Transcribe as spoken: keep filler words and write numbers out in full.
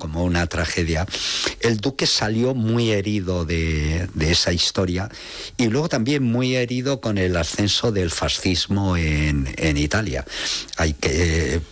como una tragedia. El duque salió muy herido de, de esa historia y luego también muy herido con el ascenso del fascismo en, en Italia. Hay que